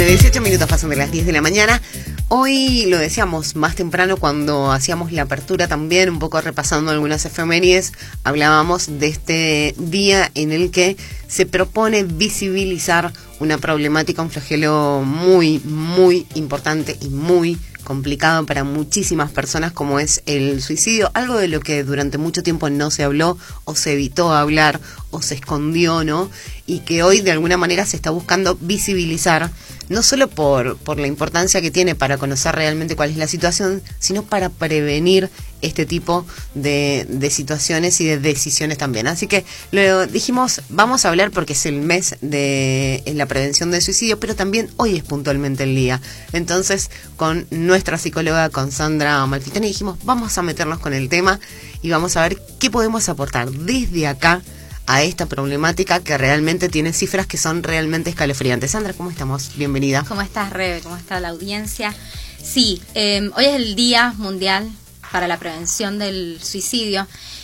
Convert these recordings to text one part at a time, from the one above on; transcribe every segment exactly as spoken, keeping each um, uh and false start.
dieciocho minutos pasan de las diez de la mañana. Hoy lo decíamos más temprano cuando hacíamos la apertura también, un poco repasando algunas efemérides, hablábamos de este día en el que se propone visibilizar una problemática, un flagelo muy, muy importante y muy complicado para muchísimas personas como es el suicidio, algo de lo que durante mucho tiempo no se habló o se evitó hablar o se escondió, ¿no? Y que hoy de alguna manera se está buscando visibilizar, no solo por, por la importancia que tiene para conocer realmente cuál es la situación, sino para prevenir este tipo de, de situaciones y de decisiones también. Así que lo dijimos, vamos a hablar porque es el mes de la prevención del suicidio, pero también hoy es puntualmente el día. Entonces, con nuestra psicóloga, con Sandra Malfitani, dijimos, vamos a meternos con el tema y vamos a ver qué podemos aportar desde acá a esta problemática que realmente tiene cifras que son realmente escalofriantes. Sandra, ¿cómo estamos? Bienvenida. ¿Cómo estás, Rebe? ¿Cómo está la audiencia? Sí, eh, hoy es el Día Mundial para la Prevención del Suicidio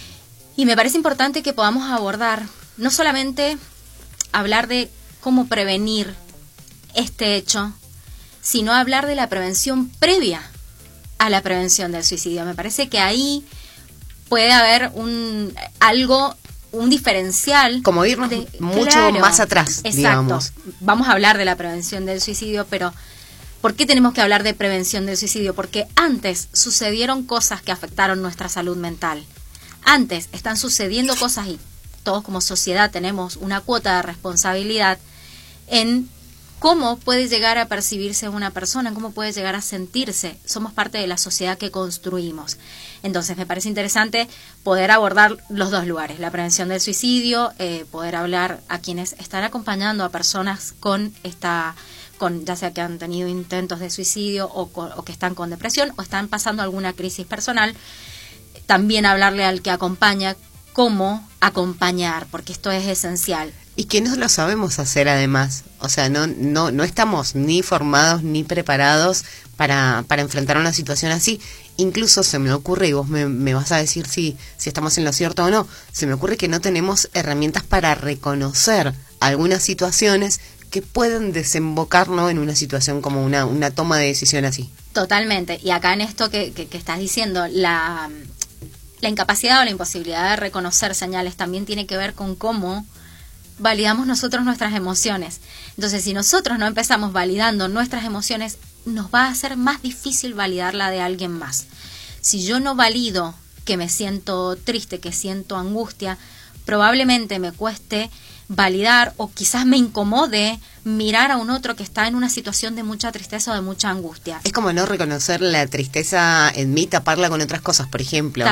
y me parece importante que podamos abordar, no solamente hablar de cómo prevenir este hecho, sino hablar de la prevención previa a la prevención del suicidio. Me parece que ahí puede haber un algo... un diferencial. Como irnos de, mucho claro, más atrás, exacto. digamos. Vamos a hablar de la prevención del suicidio, pero ¿por qué tenemos que hablar de prevención del suicidio? Porque antes sucedieron cosas que afectaron nuestra salud mental. Antes están sucediendo cosas y todos como sociedad tenemos una cuota de responsabilidad en cómo puede llegar a percibirse una persona, en cómo puede llegar a sentirse. Somos parte de la sociedad que construimos. Entonces me parece interesante poder abordar los dos lugares, la prevención del suicidio, eh, poder hablar a quienes están acompañando a personas con esta, con ya sea que han tenido intentos de suicidio o, con, o que están con depresión o están pasando alguna crisis personal. También hablarle al que acompaña cómo acompañar, porque esto es esencial. Y que no lo sabemos hacer además, o sea, no no no estamos ni formados ni preparados para, para enfrentar una situación así. Incluso se me ocurre, y vos me, me vas a decir si, si estamos en lo cierto o no, se me ocurre que no tenemos herramientas para reconocer algunas situaciones que pueden desembocar, ¿no?, en una situación como una, una toma de decisión así. Totalmente, y acá en esto que, que, que estás diciendo, la, la incapacidad o la imposibilidad de reconocer señales también tiene que ver con cómo validamos nosotros nuestras emociones. Entonces, si nosotros no empezamos validando nuestras emociones, nos va a hacer más difícil validar la de alguien más. Si yo no valido que me siento triste, que siento angustia, probablemente me cueste validar o quizás me incomode mirar a un otro que está en una situación de mucha tristeza o de mucha angustia. Es como no reconocer la tristeza en mí, taparla con otras cosas, por ejemplo.